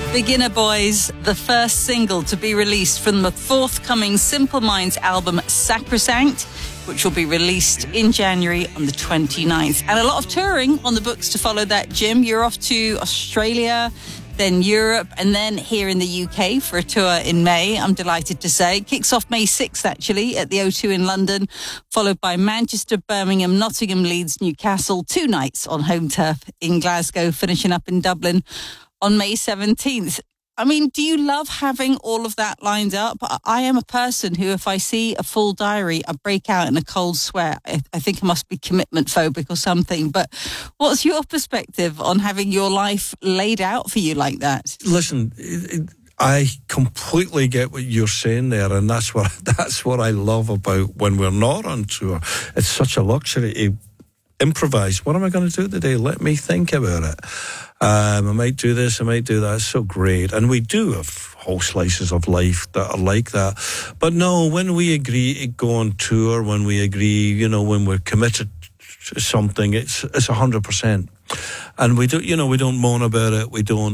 Beginner Boys, the first single to be released from the forthcoming Simple Minds album Sacrosanct, which will be released in January on the 29th. And a lot of touring on the books to follow that, Jim. You're off to Australia, then Europe, and then here in the UK for a tour in May, I'm delighted to say. Kicks off May 6th, actually, at the O2 in London, followed by Manchester, Birmingham, Nottingham, Leeds, Newcastle, 2 nights on home turf in Glasgow, finishing up in Dublin on May 17th. I mean, do you love having all of that lined up? I am a person who, if I see a full diary, I break out in a cold sweat. I think I must be commitment phobic or something. But what's your perspective on having your life laid out for you like that? Listen, I completely get what you're saying there, and that's what I love about when we're not on tour. It's such a luxury to improvise. What am I going to do today? Let me think about it. I might do this, I might do that. It's so great. And we do have whole slices of life that are like that. But no, when we agree to go on tour, when we agree, when we're committed to something, it's 100%. And we don't moan about it.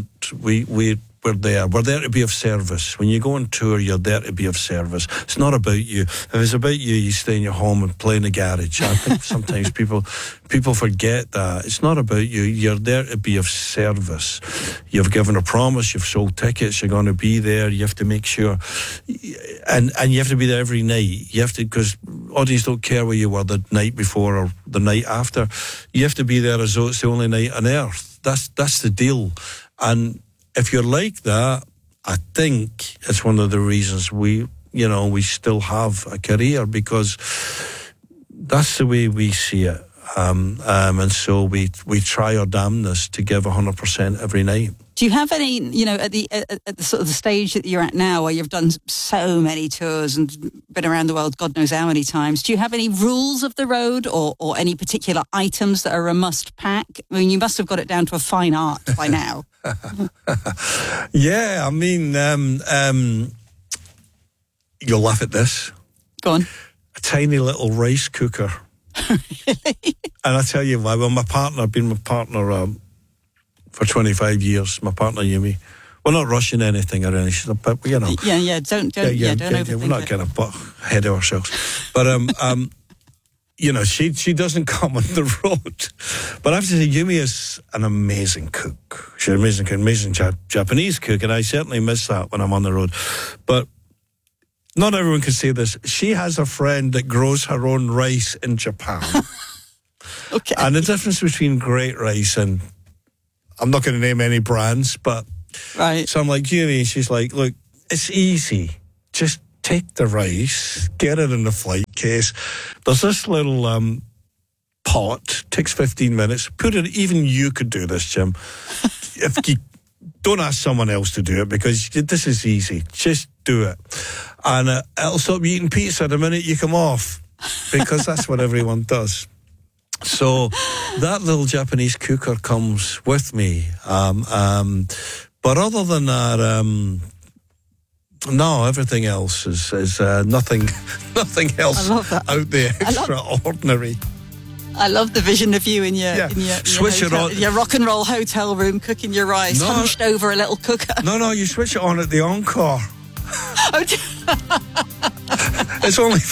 We're there. We're there to be of service. When you go on tour, you're there to be of service. It's not about you. If it's about you, you stay in your home and play in the garage. I think sometimes people forget that. It's not about you. You're there to be of service. You've given a promise. You've sold tickets. You're going to be there. You have to make sure. And you have to be there every night. You have to, because audience don't care where you were the night before or the night after. You have to be there as though it's the only night on earth. That's the deal. And if you're like that, I think it's one of the reasons we still have a career, because that's the way we see it. And so we try our damnedest to give 100% every night. Do you have any, at the sort of the stage that you're at now, where you've done so many tours and been around the world God knows how many times, do you have any rules of the road or any particular items that are a must pack? I mean, you must have got it down to a fine art by now. Yeah, I mean, you'll laugh at this. Go on. A tiny little rice cooker. Really? And I tell you why. Well, I've been my partner for 25 years, my partner Yumi. We're not rushing anything or anything, but don't overthink we're not getting a butt ahead of ourselves. But she doesn't come on the road. But I have to say, Yumi is an amazing cook. She's an amazing cook, amazing Japanese cook, and I certainly miss that when I'm on the road. But not everyone can say this. She has a friend that grows her own rice in Japan. Okay. And the difference between great rice and, I'm not going to name any brands, but right. So I'm like, Yumi, and she's like, look, it's easy. Just take the rice, get it in the flight case. There's this little pot, takes 15 minutes. Put it, even you could do this, Jim. If you don't ask someone else to do it, because this is easy. Just do it. And it'll stop you eating pizza the minute you come off, because that's what everyone does. So that little Japanese cooker comes with me. But other than that, no, everything else is nothing else out there extraordinary. I love the vision of you in your switch it on. Your rock and roll hotel room, cooking your rice, hunched over a little cooker. No, you switch it on at the Encore. Oh, It's only